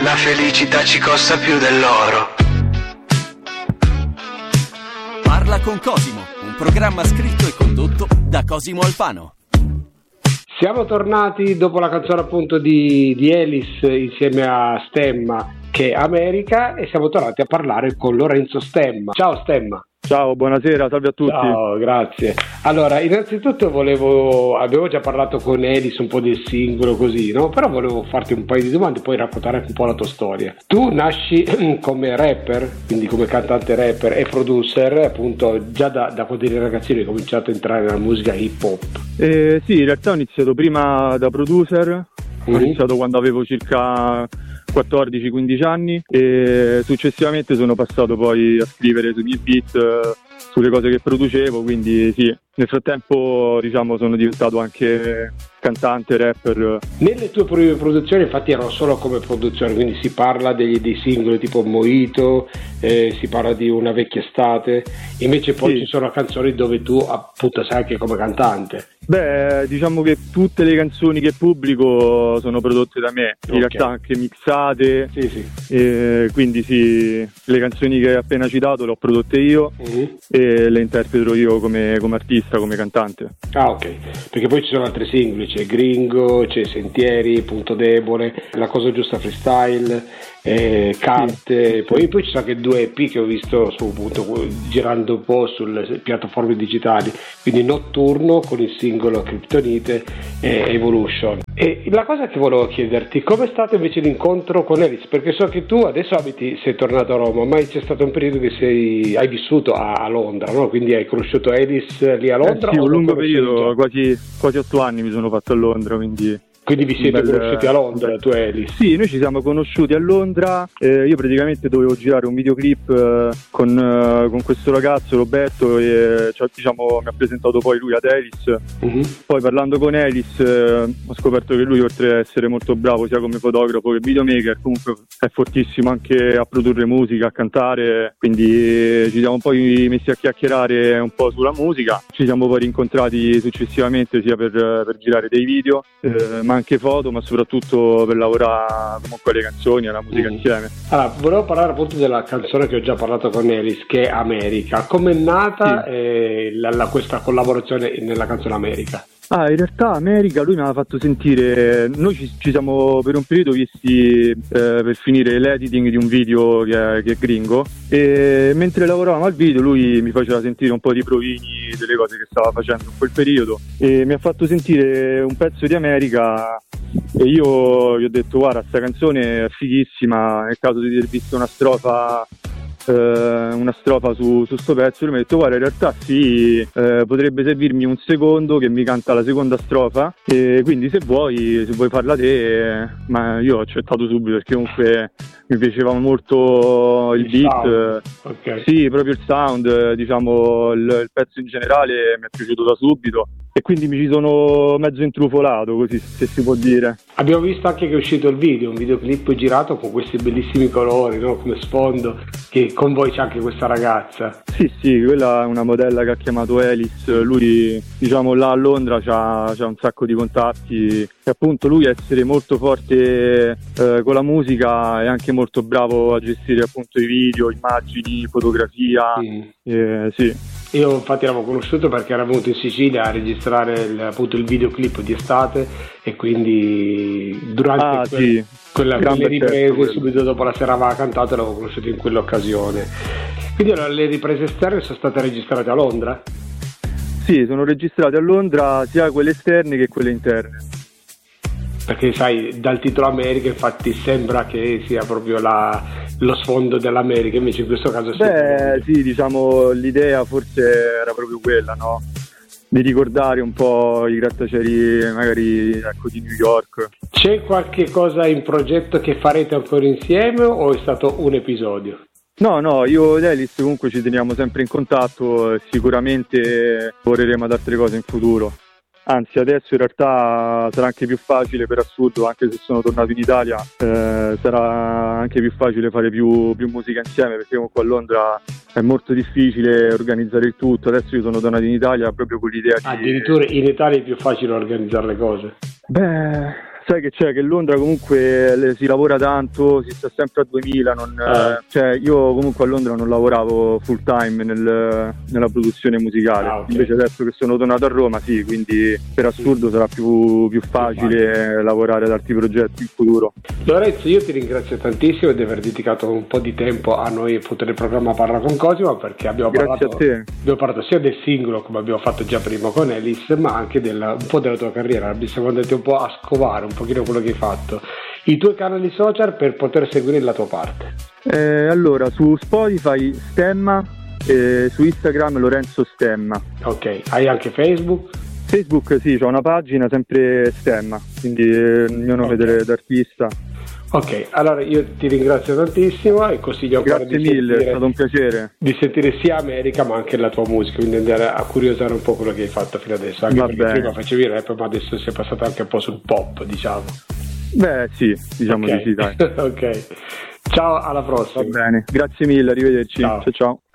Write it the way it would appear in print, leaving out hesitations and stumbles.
La felicità ci costa più dell'oro. Parla con Cosimo, un programma scritto e condotto da Cosimo Alfano. Siamo tornati dopo la canzone appunto di Elis insieme a Stemma, che è America, e siamo tornati a parlare con Lorenzo Stemma. Ciao Stemma. Ciao, buonasera, salve a tutti. Ciao, grazie. Allora, innanzitutto abbiamo già parlato con Elis un po' del singolo così, no? Però volevo farti un paio di domande e poi raccontare anche un po' la tua storia. Tu nasci come rapper, quindi come cantante rapper e producer, appunto già da quando eri ragazzino hai cominciato a entrare nella musica hip hop. Sì, in realtà ho iniziato prima da producer, ho iniziato quando avevo circa 14-15 anni e successivamente sono passato poi a scrivere sui miei beat, sulle cose che producevo, quindi sì, nel frattempo diciamo sono diventato anche cantante, rapper. Nelle tue prime produzioni infatti erano solo come produzione, quindi si parla dei singoli tipo Mojito, si parla di Una vecchia estate, invece poi sì, ci sono canzoni dove tu appunto sei anche come cantante. Beh, diciamo che tutte le canzoni che pubblico sono prodotte da me, in realtà anche mixate, sì. Quindi sì, le canzoni che hai appena citato le ho prodotte io e le interpreto io come artista, come cantante. Ah, ok, perché poi ci sono altri singoli, c'è Gringo, c'è Sentieri, Punto Debole, La cosa giusta freestyle, Carte, poi ci sono anche 2 EP che ho visto su, appunto, girando un po' sulle piattaforme digitali, quindi Notturno con il singolo Kryptonite e Evolution. E la cosa che volevo chiederti, com'è stato invece l'incontro con Elis? Perché so che tu adesso sei tornato a Roma, ma c'è stato un periodo che hai vissuto a Londra, no? Quindi hai conosciuto Elis lì a Londra? Sì, un lungo periodo, quasi 8 anni mi sono fatto a Londra, quindi vi siete conosciuti a Londra, tu e Elis? Sì, noi ci siamo conosciuti a Londra, io praticamente dovevo girare un videoclip con questo ragazzo Roberto e diciamo, mi ha presentato poi lui ad Elis. Poi parlando con Elis ho scoperto che lui, oltre ad essere molto bravo sia come fotografo che videomaker, comunque è fortissimo anche a produrre musica, a cantare, quindi ci siamo poi messi a chiacchierare un po' sulla musica, ci siamo poi rincontrati successivamente sia per girare dei video, ma anche foto, ma soprattutto per lavorare comunque alle canzoni, alla musica insieme. Allora, volevo parlare appunto della canzone che ho già parlato con Elis, che è America. Com'è nata questa collaborazione nella canzone America? In realtà America lui mi aveva fatto sentire, noi ci siamo per un periodo visti per finire l'editing di un video che è Gringo, e mentre lavoravamo al video lui mi faceva sentire un po' di provini delle cose che stava facendo in quel periodo e mi ha fatto sentire un pezzo di America e io gli ho detto: guarda, sta canzone è fighissima, nel caso di aver visto una strofa su sto pezzo. Lui mi ha detto: guarda, in realtà sì, potrebbe servirmi un secondo che mi canta la seconda strofa, e quindi se vuoi farla te. Ma io ho accettato subito perché comunque mi piaceva molto il beat, okay. Sì, proprio il sound, diciamo il pezzo in generale mi è piaciuto da subito e quindi mi ci sono mezzo intrufolato, così se si può dire. Abbiamo visto anche che è uscito il video, un videoclip girato con questi bellissimi colori, no? Come sfondo, che con voi c'è anche questa ragazza. Sì, quella è una modella che ha chiamato Elis, lui diciamo là a Londra c'ha un sacco di contatti e appunto lui essere molto forte con la musica è anche molto bravo a gestire appunto i video, immagini, fotografia. Sì. Io infatti l'avevo conosciuto perché era venuto in Sicilia a registrare appunto il videoclip di estate e quindi durante quelle riprese subito dopo la sera aveva cantato, l'avevo conosciuto in quell'occasione. Quindi allora, le riprese esterne sono state registrate a Londra? Sì, sono registrate a Londra sia quelle esterne che quelle interne. Perché sai, dal titolo America infatti sembra che sia proprio lo sfondo dell'America, invece in questo caso sì, diciamo l'idea forse era proprio quella, no? Di ricordare un po' i grattacieli magari di New York. C'è qualche cosa in progetto che farete ancora insieme o è stato un episodio? No, io ed Elis comunque ci teniamo sempre in contatto e sicuramente lavoreremo ad altre cose in futuro. Anzi, adesso in realtà sarà anche più facile, per assurdo, anche se sono tornato in Italia, sarà anche più facile fare più musica insieme, perché comunque a Londra è molto difficile organizzare il tutto. Adesso io sono tornato in Italia proprio con l'idea addirittura in Italia è più facile organizzare le cose? Beh, Sai che c'è, che Londra comunque si lavora tanto, si sta sempre a 2000, cioè io comunque a Londra non lavoravo full time nella produzione musicale, okay. Invece adesso che sono tornato a Roma sì, quindi per assurdo sarà più facile lavorare ad altri progetti in futuro. Lorenzo, io ti ringrazio tantissimo di aver dedicato un po' di tempo a noi appunto nel programma Parla con Cosimo, perché abbiamo parlato sia del singolo, come abbiamo fatto già prima con Ellis, ma anche un po' della tua carriera. Siamo andati un po' a scovare un pochino quello che hai fatto, i tuoi canali social per poter seguire la tua parte. Allora, su Spotify Stemma, su Instagram Lorenzo Stemma. Ok, hai anche Facebook? Facebook sì, c'ho una pagina sempre Stemma, quindi il mio nome d'artista. Ok, allora io ti ringrazio tantissimo e consiglio ancora Grazie mille, è stato un piacere di sentire sia America ma anche la tua musica, quindi andare a curiosare un po' quello che hai fatto fino adesso, anche perché prima facevi rap ma adesso sei passato anche un po' sul pop, diciamo. Beh sì, diciamo di sì, dai. Ok, ciao, alla prossima. Va bene, grazie mille, arrivederci. Ciao.